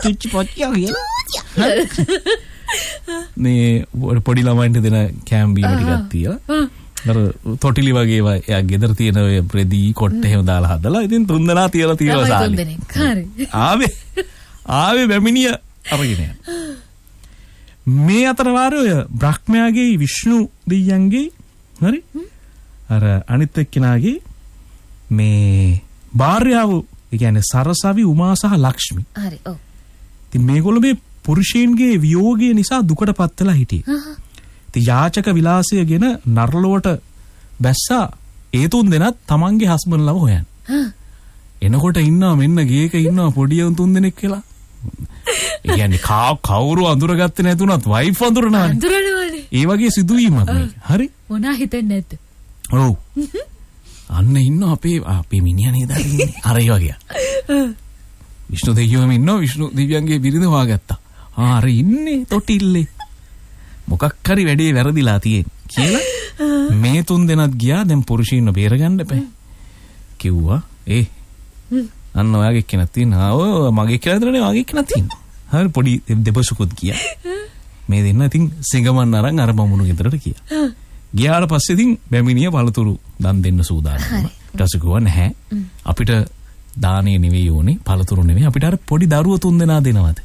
තුච්චි පොච්චිය කියලා. මේ පොඩි ළමයින්ට දෙන කෑම් බීම ටිකක් තියලා අර තොටිලි වගේ ඒවා එයා ගෙදර තියෙන ඔය බ්‍රෙඩි කොට්ට එහෙම දාලා හදලා ඉතින් 3 දෙනා තියලා සාලේ. හරි. ආවේ බැමිනිය අරගෙන. මේ අතර වාරේ ඔය බ්‍රහ්මයාගේ විෂ්ණු දෙවියන්ගේ හරි අර අනිත් එක්කෙනාගේ මේ භාර්යාව ඒ කියන්නේ සරසවි උමා සහ ලක්ෂ්මි. හරි. ඔව්. ඉතින් මේගොල්ලෝ මේ පුරුෂයන්ගේ වියෝගය නිසා දුකටපත් වෙලා හිටියේ. ඉතින් යාචක විලාසය ගෙන නරලොවට බැස්සා ඒ 3 දෙනාත් තමන්ගේ හස්බන්ඩ්ලව හොයන්. එනකොට ඉන්නවා මෙන්න ගේක ඉන්නවා පොඩි උන් 3 දෙනෙක් කියලා. ඒ කියන්නේ කවුරු අඳුරගත්තේ නැතුණත් වයිෆ් අඳුරනවානේ. අඳුරනවානේ. ඒ වගේ සිදුවීමක් මේක. හරි? මොනා හිතෙන්නේ නැද්ද? ඔව්. අන්න ඉන්නවා අපේ මිනිහා නේද අර ඒ වගේ. විෂ්ණු දෙවියෝම ඉන්නවා විෂ්ණු දෙවියන්ගේ බිරිඳ හොයාගත්තා. අර ඉන්නේ තොටිල්ලේ. මොකක් හරි වැඩේ වැරදිලා තියෙන්නේ කියලා මේ 3 දෙනාත් ගියා දැන් පුරුෂයින්ව බේරගන්න බෑ. කිව්වා අන්න ඔයාගේ කෙනෙක් තියෙනවා. ඔව් මගේ කෙනෙක් නෙවෙයි වගේ කෙනෙක් තියෙනවා. හරි පොඩි දෙබසුකුත් ගියා. මේ දෙන්න ඉතින් සිඟමන් අරන් අර බමුණු ගෙදරට ගියා. ගියාට පස්සේ ඉතින් බැමිනිය පළතුරු දන් දෙන්න සූදානම්. ඊට පස්සේ ගියා නැහැ. අපිට දානේ නෙවෙයි ඕනේ පළතුරු නෙවෙයි අපිට අර පොඩි දරුවෝ 3 දෙනා දෙනවද?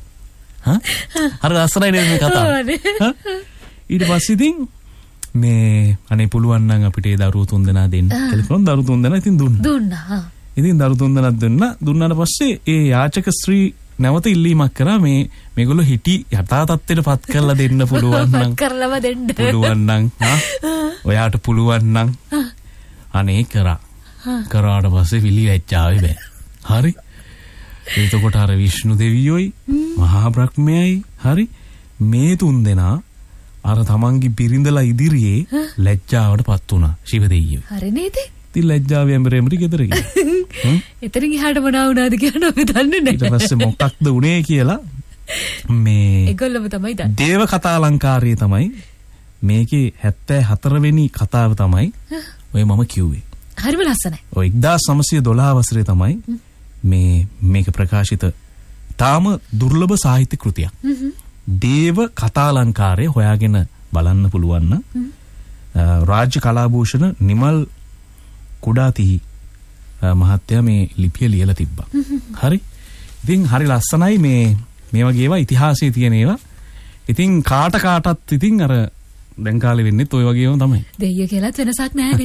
අර ලස්සනයි නේද මේ කතාව? ඊට පස්සේ ඉතින් මේ අනේ පුළුවන් නම් අපිට ඒ දරුවෝ 3 දෙනා දෙන්න කියලා කිව්වොත් දරුවෝ 3 දෙනා ඉතින් දුන්නා. ඉතින් දරුවෝ 3 දෙනා දුන්නාට පස්සේ ඒ යාචක ස්ත්‍රී නැවත ඉල්ලීමක් කරා මේගොල්ලෝ හිටි යථා තත්ත්වයට පත් කරලා දෙන්න පුළුවන් නම් කරලම දෙන්න පුළුවන් නම් ඔයාට පුළුවන් නම් අනේ කරාට පස්සේ විලි වැච්චාවේ බෑ. හරි. එතකොට අර විෂ්ණු දෙවියෝයි මහා බ්‍රහ්මයයි හරි මේ 3 දෙනා අර තමන්ගේ බිරිඳලා ඉදිරියේ ලැජ්ජාවටපත් වුණා ශිව දෙවියෝ. හරි නේද? ඉතින් ලැජ්ජාවේ ඇඹරෙමරි ගෙදර ගියා. එතනින් එහාට මොනවා වුණාද කියලා අපි දන්නේ නැහැ. ඊට පස්සේ මොකක්ද උනේ කියලා මේ ඒගොල්ලොම තමයි දන්නේ. දේව කතාලංකාරයේ තමයි මේකේ 74 වෙනි කතාව තමයි ඔය මම කිව්වේ. හරිම ලස්සනයි. ඔය 1912 වසරේ තමයි මේක ප්‍රකාශිත තාම දුර්ලභ සාහිත්‍ය කෘතියක්. දේව කතාලංකාරය හොයාගෙන බලන්න පුළුවන් නම් රාජ්‍ය කලාභූෂණ නිමල් කුඩාතිහි මහත්තයා මේ ලිපිය ලියලා තිබ්බා. හරි. ඉතින් හරි ලස්සනයි මේ වගේ ඒවා ඉතිහාසයේ තියෙන ඒවා. ඉතින් කාටත් ඉතින් අර දැන් කාලේ වෙන්නේත් ওই වගේම තමයි. දෙයිය කියලාත් වෙනසක් නැහැනේ.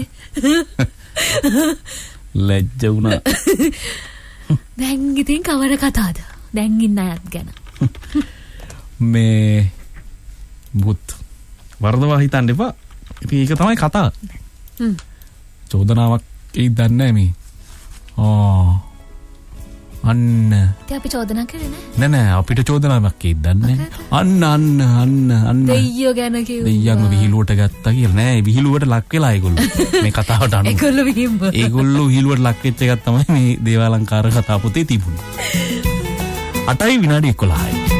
ලැජ්ජ වුණා. දැන් ඉතින් කවර කතාවද? දැන් ඉන්න අයත් ගැන. මේ බුත් වර්ධවා හිතන්න එපා. ඉතින් ඒක තමයි කතාව. චෝදනාවක් ඒ දන්නේ මේ. අන්න. ඉතින් අපි චෝදනා කරේ නෑ. නෑ අපිට චෝදනාවක් ඒ දන්නේ. අන්න. දෙයියෝ ගැන කිව්වා. දෙයියන්ව විහිළුවට ගත්තා කියලා නෑ. විහිළුවට ලක් වෙලා ඒගොල්ලෝ. මේ කතාවට අනුව. ඒගොල්ලෝ විහිළුවට ලක් වෙච්ච එකක් තමයි මේ දේවාලංකාර කතා පොතේ තිබුණේ. 8:11